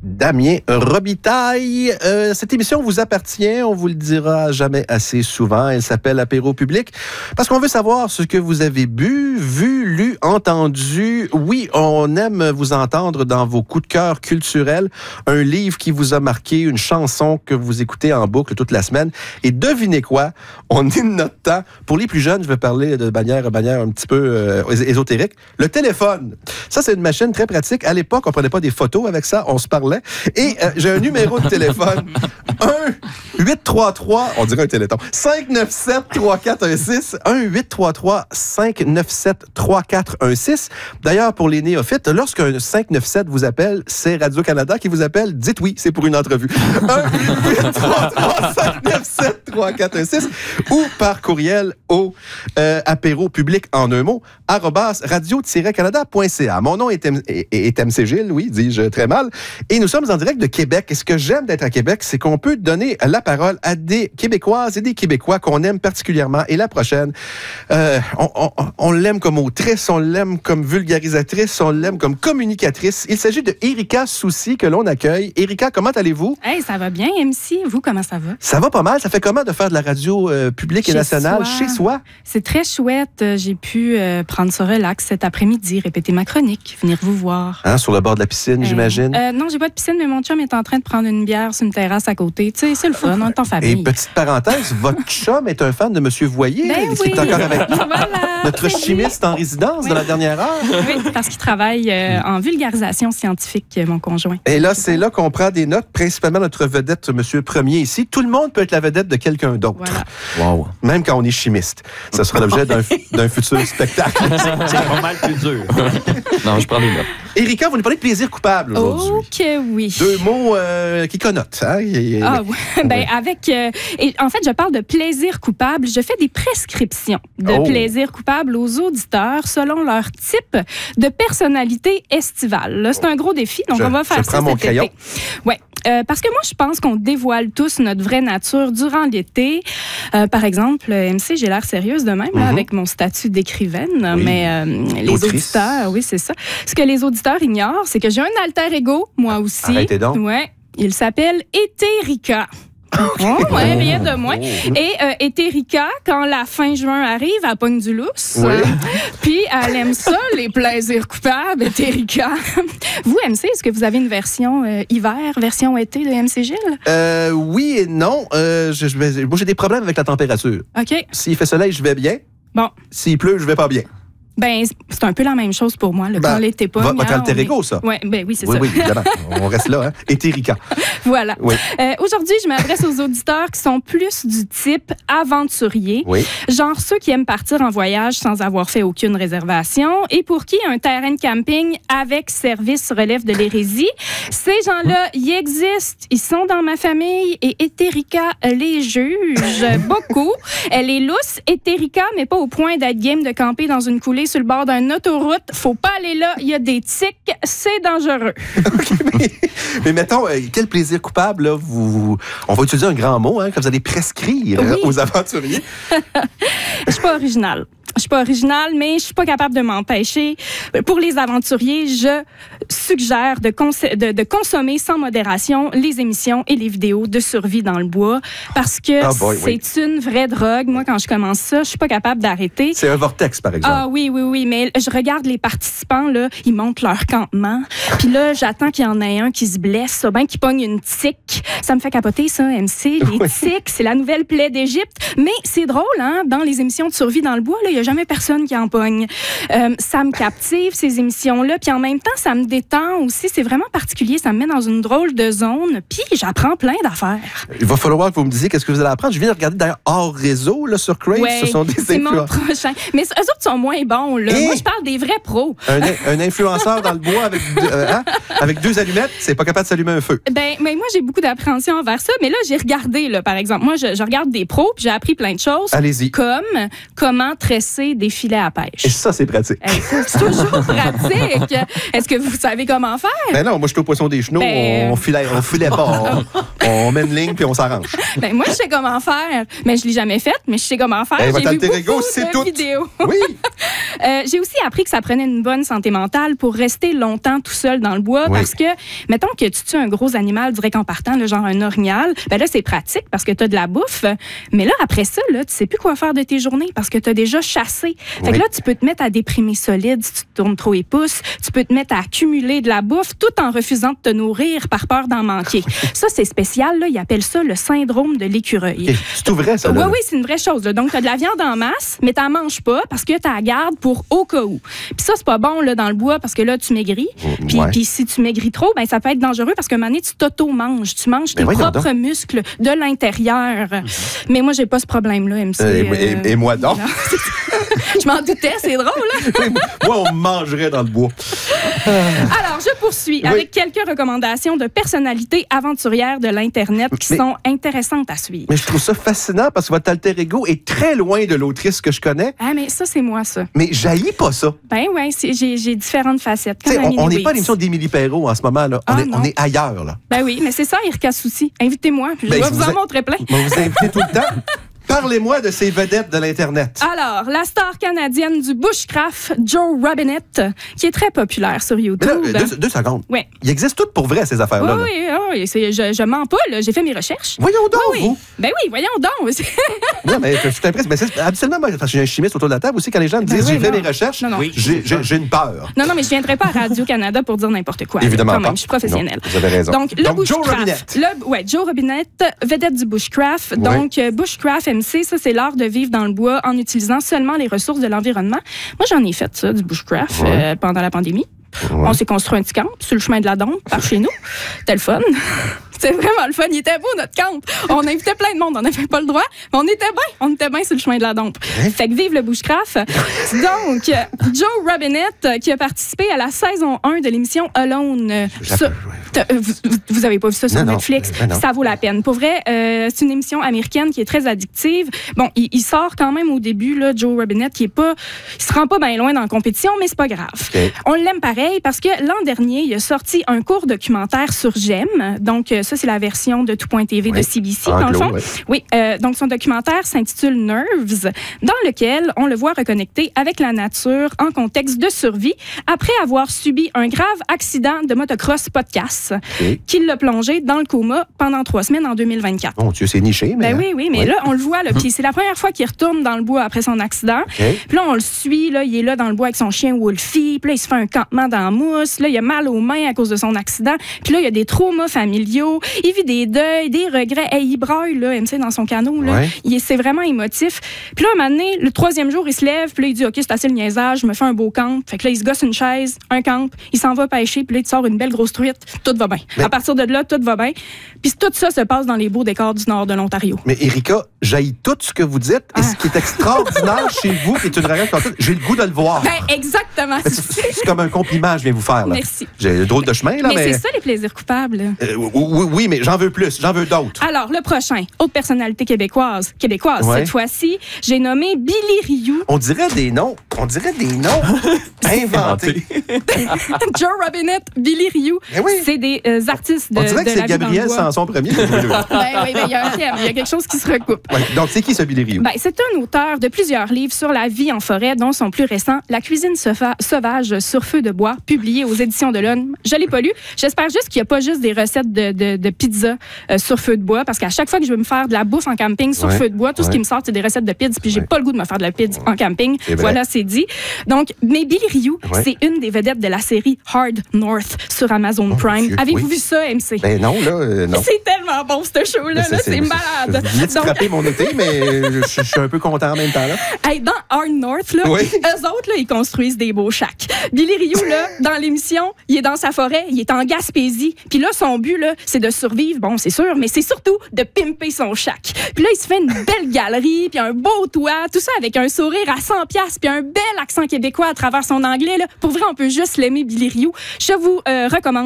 Damien Robitaille. Cette émission vous appartient, on vous le dira jamais assez souvent. Elle s'appelle Apéro Public parce qu'on veut savoir ce que vous avez bu, vu, lu, entendu. Oui, on aime vous entendre dans vos coups de cœur culturels, un livre qui vous a marqué, une chanson que vous écoutez en boucle toute la semaine. Et devinez quoi? On est de notre temps. Pour les plus jeunes, je vais parler de manière un petit peu ésotérique. Le téléphone. Ça, c'est une machine très pratique. À l'époque, on prenait pas des photos avec ça, on se parlait. Et j'ai un numéro de téléphone. 1-833, on dirait un téléthon. 597-3416. 1-833-597-3416. D'ailleurs, pour les néophytes, lorsqu'un 597 vous appelle, c'est Radio-Canada qui vous appelle. Dites oui, c'est pour une entrevue. 1-833-597-3416 ou par courriel au apéro public en un mot, @radio-canada.ca. Mon nom est MC Gilles, oui, dis-je très mal. Et nous sommes en direct de Québec. Et ce que j'aime d'être à Québec, c'est qu'on peut donner la parole à des Québécoises et des Québécois qu'on aime particulièrement. Et la prochaine, on l'aime comme autrice, on l'aime comme vulgarisatrice, on l'aime comme communicatrice. Il s'agit de Erika Soucy que l'on accueille. Erika, comment allez-vous? Hey, ça va bien, MC. Vous, comment ça va? Ça va pas mal. Ça fait comment de faire de la radio publique et nationale chez soi? C'est très chouette. J'ai pu prendre ça relax cet après-midi, répéter ma chronique, venir vous voir. Hein, sur le bord de la piscine, j'imagine? Non, j'ai pas de piscine, mais mon chum est en train de prendre une bière sur une terrasse à côté. Tu sais, c'est le fun, on est en famille. Et petite parenthèse, votre chum est un fan de M. Voyer. Ben Est-ce qu'il est encore avec nous? Voilà. Notre chimiste en résidence de la dernière heure. Oui, parce qu'il travaille en vulgarisation scientifique, mon conjoint. Et là, c'est là qu'on prend des notes, principalement notre vedette, M. Premier ici. Tout le monde peut être la vedette de quelqu'un d'autre. Voilà. Wow. Même quand on est chimiste. Ça sera l'objet d'un futur spectacle. C'est pas mal plus dur. Non, je prends des notes. Erika, vous nous parlez de plaisir coupable aujourd'hui. Oh que oui. Deux mots qui connotent. Hein? Ah oui. Ben, avec... en fait, je parle de plaisir coupable. Je fais des prescriptions de plaisir coupable aux auditeurs selon leur type de personnalité estivale. Là, c'est un gros défi, donc on va faire ça cet été. Ouais. Parce que moi, je pense qu'on dévoile tous notre vraie nature durant l'été. Par exemple, MC, j'ai l'air sérieuse de même, là, avec mon statut d'écrivaine, oui. Mais les auditeurs, oui, c'est ça. Ce que les auditeurs ignorent, c'est que j'ai un alter ego, moi aussi. Arrêtez donc. Ouais. Il s'appelle Éthérica. Oh, ouais, rien de moins. Et Éthérica, quand la fin juin arrive, elle pogne du lousse. Oui. Puis elle aime ça, les plaisirs coupables, Éthérica. Vous, MC, est-ce que vous avez une version hiver, version été de MC Gilles? Oui et non. Moi, j'ai des problèmes avec la température. OK. S'il fait soleil, je vais bien. Bon. S'il pleut, je vais pas bien. Ben, c'est un peu la même chose pour moi, quand l'été pas. Votre alter ego, ça? Ouais, ben oui, c'est ça. Oui, évidemment. On reste là, hein? Éthérica. Voilà. Oui. Aujourd'hui, je m'adresse aux auditeurs qui sont plus du type aventurier. Oui. Genre ceux qui aiment partir en voyage sans avoir fait aucune réservation et pour qui un terrain de camping avec service relève de l'hérésie. Ces gens-là, ils existent. Ils sont dans ma famille et Éthérica les juge beaucoup. Elle est lousse, Éthérica, mais pas au point d'être game de camper dans une coulée sur le bord d'une autoroute. Faut pas aller là. Il y a des tiques. C'est dangereux. OK, mais mettons, quel plaisir coupable, là, on va utiliser un grand mot, hein, que vous allez prescrire aux aventuriers. Je suis pas originale. Je suis pas originale, mais je suis pas capable de m'empêcher. Pour les aventuriers, je suggère de consommer sans modération les émissions et les vidéos de survie dans le bois parce que c'est une vraie drogue. Moi, quand je commence ça, je suis pas capable d'arrêter. C'est un vortex, par exemple. Ah oui, mais je regarde les participants, là, ils montent leur campement. Puis là, j'attends qu'il y en ait un qui se blesse, bien qu'il pogne une tique. Ça me fait capoter, ça, MC. Les tiques, c'est la nouvelle plaie d'Égypte. Mais c'est drôle, hein, dans les émissions de survie dans le bois, là, il y a jamais personne qui en pogne. Ça me captive, ces émissions-là. Puis en même temps, ça me détend aussi. C'est vraiment particulier. Ça me met dans une drôle de zone. Puis j'apprends plein d'affaires. Il va falloir que vous me disiez qu'est-ce que vous allez apprendre. Je viens de regarder d'ailleurs hors réseau là, sur Crave. Ouais, ce sont des c'est mon prochain. Mais eux autres sont moins bons. Là. Moi, je parle des vrais pros. Un influenceur dans le bois avec deux allumettes, c'est pas capable de s'allumer un feu. Ben, mais moi, j'ai beaucoup d'appréhension envers ça. Mais là, j'ai regardé, là, par exemple. Moi, je regarde des pros, puis j'ai appris plein de choses. Allez-y. Comme comment tresser des filets à pêche. Et ça, c'est pratique. C'est toujours pratique. Est-ce que vous savez comment faire? Ben non, moi, je suis au poisson des chenaux. On filait pas. On met une ligne puis on s'arrange. Ben, moi, je sais comment faire. Mais je l'ai jamais faite, mais je sais comment faire. Ben, J'ai vu alter ego, beaucoup c'est de tout. vidéos. Oui. J'ai aussi appris que ça prenait une bonne santé mentale pour rester longtemps tout seul dans le bois Oui. parce que, mettons que tu tues un gros animal direct en partant, là, genre un orignal, ben là, c'est pratique parce que tu as de la bouffe. Mais là, après ça, là, tu sais plus quoi faire de tes journées parce que tu as déjà chassé. Fait que là, tu peux te mettre à déprimer solide si tu te tournes trop les pouces. Tu peux te mettre à accumuler de la bouffe tout en refusant de te nourrir par peur d'en manquer. Ça, c'est spécial. Là, ils appellent ça le syndrome de l'écureuil. Okay. C'est tout vrai, ça? Oui, Là? oui, c'est une vraie chose. Là. Donc, tu as de la viande en masse, mais tu n'en manges pas parce que tu la gardes pour au cas où. Puis ça, c'est pas bon là, dans le bois parce que là, tu maigris. Puis si tu maigris trop, ben, ça peut être dangereux parce qu'à un moment donné, tu t'auto-manges. Tu manges tes propres muscles de l'intérieur. Mais moi, j'ai pas ce problème-là, MC. Et moi donc? Je m'en doutais, c'est drôle. Hein? Moi, on me mangerait dans le bois. Alors, je poursuis avec quelques recommandations de personnalités aventurières de l'Internet qui sont intéressantes à suivre. Mais je trouve ça fascinant parce que votre alter ego est très loin de l'autrice que je connais. Ah, mais ça, c'est moi, ça. Mais j'haïs pas ça. Ben oui, j'ai différentes facettes. On n'est pas l'émission d'Émilie Perrault en ce moment. Là. On est ailleurs. Là. Ben oui, mais c'est ça, Erika Soucy. Invitez-moi, puis je vais vous en montrer plein. Je vais vous inviter tout le temps. Parlez-moi de ces vedettes de l'Internet. Alors, la star canadienne du bushcraft, Jo Robinette, qui est très populaire sur YouTube. Mais là, deux secondes. Oui. Il existe tout pour vrai, ces affaires-là. Oui, je mens pas, là. J'ai fait mes recherches. Voyons donc, vous. Ben oui, voyons donc. Non, mais je suis impressionné. Mais habituellement, moi, parce que j'ai un chimiste autour de la table aussi, quand les gens me disent j'ai fait mes recherches, j'ai une peur. Non, mais je viendrai pas à Radio-Canada pour dire n'importe quoi. Évidemment quand même, pas. je suis professionnelle. Non, vous avez raison. Donc Jo Robinette. Jo Robinette, vedette du bushcraft. Oui. Donc, bushcraft MC, ça, c'est l'art de vivre dans le bois en utilisant seulement les ressources de l'environnement. Moi, j'en ai fait ça, du bushcraft, pendant la pandémie. Ouais. On s'est construit un petit camp sur le chemin de la Dombe, par chez nous. C'était le fun. C'était vraiment le fun. Il était beau, notre camp. On invitait plein de monde. On n'avait pas le droit, mais on était bien. On était bien sur le chemin de la Dombe. Fait que vive le bushcraft. Donc, Jo Robinette, qui a participé à la saison 1 de l'émission Alone. Vous avez pas vu ça sur Netflix? Non. Ça vaut la peine. Pour vrai, c'est une émission américaine qui est très addictive. Bon, il sort quand même au début, là, Jo Robinette, qui est pas... Il se rend pas bien loin dans la compétition, mais c'est pas grave. Okay. On l'aime pareil parce que l'an dernier, il a sorti un court documentaire sur GEM. Donc, ça, c'est la version de Tout.tv de CBC, dans le fond. Oui, donc son documentaire s'intitule Nerves, dans lequel on le voit reconnecté avec la nature en contexte de survie après avoir subi un grave accident de motocross podcast qui l'a plongé dans le coma pendant 3 semaines en 2024. Mon Dieu, c'est niché, mais... Ben oui, mais là, on le voit, là, puis c'est la première fois qu'il retourne dans le bois après son accident. Puis là, on le suit, là, il est là dans le bois avec son chien Wolfie, puis là, il se fait un campement dans la mousse, là, il a mal aux mains à cause de son accident, puis là, il y a des traumas familiaux, il vit des deuils, des regrets, il braille, là, MC, dans son canot, là. C'est vraiment émotif. Puis là, un moment donné, le 3e jour, il se lève, puis là, il dit, OK, c'est assez le niaisage, je me fais un beau camp. Fait que là, il se gosse une chaise, un camp, il s'en va pêcher, puis là, il sort une belle grosse truite, tout va bien. À partir de là, tout va bien. Puis tout ça se passe dans les beaux décors du nord de l'Ontario. Mais Erika, j'haïs tout ce que vous dites, et ce qui est extraordinaire chez vous, qui est une réaction comme ça, j'ai le goût de le voir. Ben, exactement. C'est comme un compliment, je viens vous faire, là. Merci. J'ai le drôle de chemin, là, mais c'est ça, les plaisirs coupables. Oui, mais j'en veux plus, j'en veux d'autres. Alors, le prochain, autre personnalité québécoise cette fois-ci, j'ai nommé Billy Rioux. On dirait des noms inventés. Jo Robinette, Billy Rioux, c'est des artistes de on dirait que c'est la Gabriel Sanson premier. Oui, mais il y a un thème, il y a quelque chose qui se recoupe. Donc, c'est qui ce Billy Rioux? C'est un auteur de plusieurs livres sur la vie en forêt, dont son plus récent, La cuisine sauvage sur feu de bois, publié aux éditions de l'Homme. Je l'ai pas lu. J'espère juste qu'il n'y a pas juste des recettes de pizza sur feu de bois, parce qu'à chaque fois que je veux me faire de la bouffe en camping sur feu de bois, tout ce qui me sort, c'est des recettes de pizza, puis j'ai pas le goût de me faire de la pizza en camping. Voilà, c'est dit. Donc, mais Billy Rioux, c'est une des vedettes de la série Hard North sur Amazon Prime. Avez-vous vu ça, MC? Ben non, là, non. C'est tellement bon, ce show-là. C'est malade. Je venais de scraper mon été, mais je suis un peu content en même temps, là. Hey, dans Hard North, là, eux autres, là, ils construisent des beaux shacks. Billy Rioux, là, dans l'émission, il est dans sa forêt, il est en Gaspésie, puis là, son but, là, c'est de survivre, bon, c'est sûr, mais c'est surtout de pimper son shack. Puis là, il se fait une belle galerie, puis un beau toit, tout ça avec un sourire à 100$, puis un bel accent québécois à travers son anglais, là. Pour vrai, on peut juste l'aimer, Billy Rioux. Je vous recommande